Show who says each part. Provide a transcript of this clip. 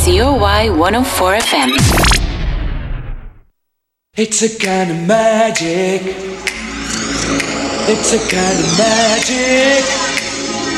Speaker 1: COY 104 FM.
Speaker 2: It's a kind of magic. It's a kind of magic.